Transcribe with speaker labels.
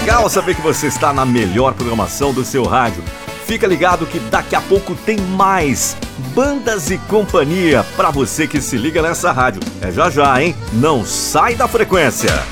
Speaker 1: legal saber que você está na melhor programação do seu rádio. Fica ligado que daqui a pouco tem mais Bandas e Companhia pra você que se liga nessa rádio. É já já, hein? Não sai da frequência.